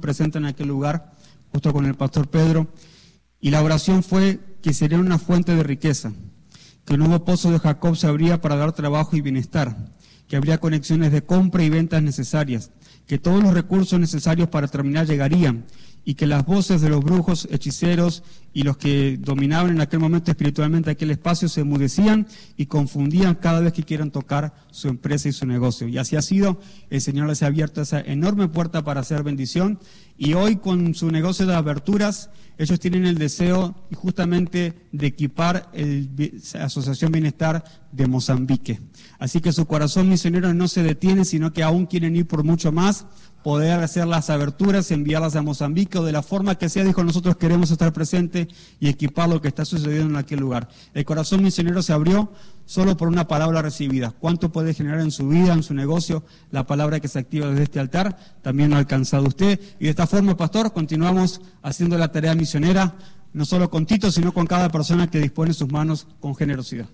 presente en aquel lugar, justo con el pastor Pedro, y la oración fue que sería una fuente de riqueza, que el nuevo pozo de Jacob se abría para dar trabajo y bienestar, que habría conexiones de compra y ventas necesarias, que todos los recursos necesarios para terminar llegarían, y que las voces de los brujos, hechiceros y los que dominaban en aquel momento espiritualmente aquel espacio se enmudecían y confundían cada vez que quieran tocar su empresa y su negocio. Y así ha sido, el Señor les ha abierto esa enorme puerta para hacer bendición, y hoy con su negocio de aberturas, ellos tienen el deseo justamente de equipar la Asociación Bienestar de Mozambique. Así que su corazón misionero no se detiene, sino que aún quieren ir por mucho más, poder hacer las aberturas, enviarlas a Mozambique o de la forma que sea. Dijo, nosotros queremos estar presentes y equipar lo que está sucediendo en aquel lugar. El corazón misionero se abrió solo por una palabra recibida. ¿Cuánto puede generar en su vida, en su negocio, la palabra que se activa desde este altar? También lo ha alcanzado usted. Y de esta forma, pastor, continuamos haciendo la tarea misionera, no solo con Tito, sino con cada persona que dispone sus manos con generosidad.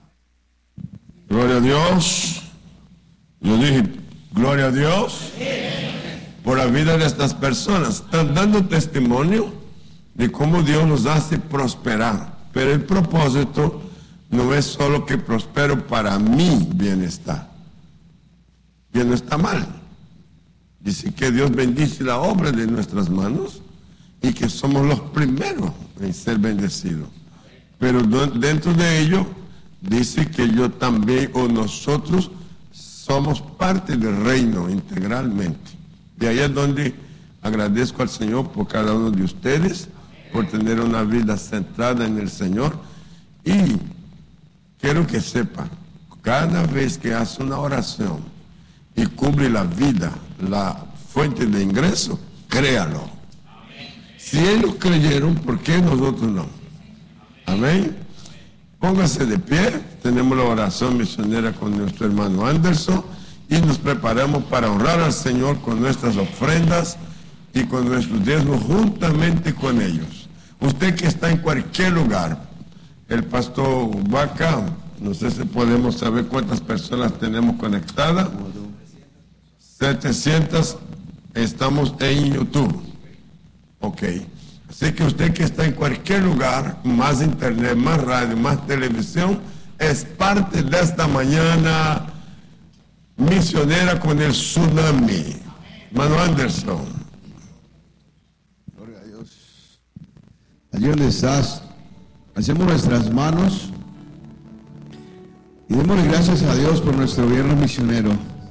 Gloria a Dios. Yo dije, gloria a Dios. Por la vida de estas personas. Están dando testimonio de cómo Dios nos hace prosperar. Pero el propósito no es solo que prospero para mi bienestar. Que no está mal. Dice que Dios bendice la obra de nuestras manos y que somos los primeros en ser bendecidos. Pero dentro de ello dice que yo también o nosotros somos parte del reino integralmente. De ahí es donde agradezco al Señor por cada uno de ustedes, por tener una vida centrada en el Señor. Y quiero que sepan, cada vez que hace una oración y cubre la vida, la fuente de ingreso, créalo. Si ellos creyeron, ¿por qué nosotros no? Amén. Póngase de pie, tenemos la oración misionera con nuestro hermano Anderson. Y nos preparamos para honrar al Señor con nuestras ofrendas y con nuestros diezmos juntamente con ellos. Usted que está en cualquier lugar, el pastor Vaca, no sé si podemos saber cuántas personas tenemos conectadas. 700 estamos en YouTube. Ok. Así que usted que está en cualquier lugar, más internet, más radio, más televisión, es parte de esta mañana misionera con el tsunami. Hermano Anderson. Gloria a Dios. Allí donde estás, hacemos nuestras manos y démosle gracias a Dios por nuestro gobierno misionero.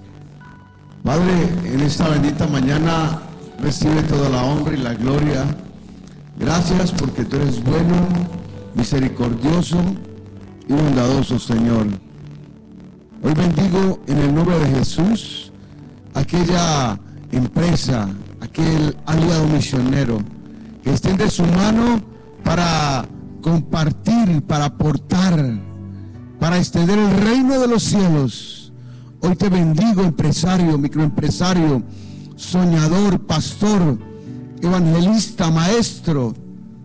Padre, en esta bendita mañana recibe toda la honra y la gloria. Gracias porque tú eres bueno, misericordioso y bondadoso, Señor. Hoy bendigo en el nombre de Jesús aquella empresa, aquel aliado misionero que extiende su mano para compartir, para aportar, para extender el reino de los cielos. Hoy te bendigo, empresario, microempresario, soñador, pastor, evangelista, maestro.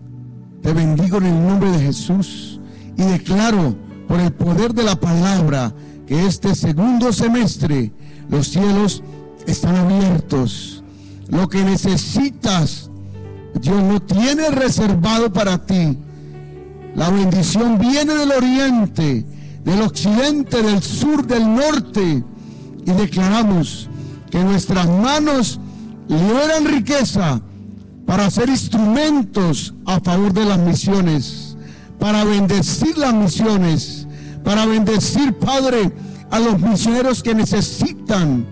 Te bendigo en el nombre de Jesús y declaro por el poder de la palabra que este segundo semestre los cielos están abiertos. Lo que necesitas, Dios lo tiene reservado para ti. La bendición viene del oriente, del occidente, del sur, del norte. Y declaramos que nuestras manos liberan riqueza para ser instrumentos a favor de las misiones, para bendecir las misiones, para bendecir, Padre, a los misioneros que necesitan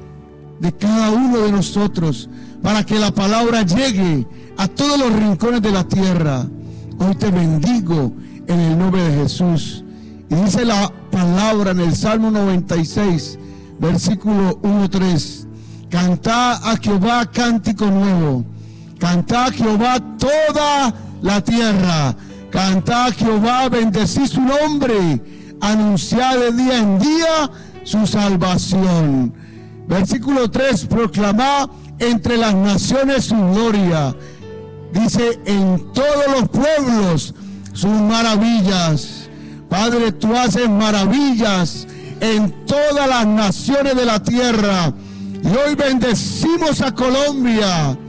de cada uno de nosotros, para que la palabra llegue a todos los rincones de la tierra. Hoy te bendigo en el nombre de Jesús. Y dice la palabra en el Salmo 96, versículo 1-3: cantad a Jehová cántico nuevo, cantad a Jehová toda la tierra, cantad a Jehová, bendecid su nombre, anunciad de día en día su salvación. Versículo 3: proclamad entre las naciones su gloria. Dice, en todos los pueblos sus maravillas. Padre, tú haces maravillas en todas las naciones de la tierra. Y hoy bendecimos a Colombia,